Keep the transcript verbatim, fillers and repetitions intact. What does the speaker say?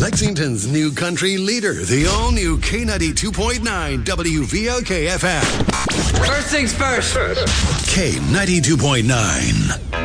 Lexington's new country leader, the all-new K ninety-two point nine W V L K F M. First things first. K ninety-two point nine.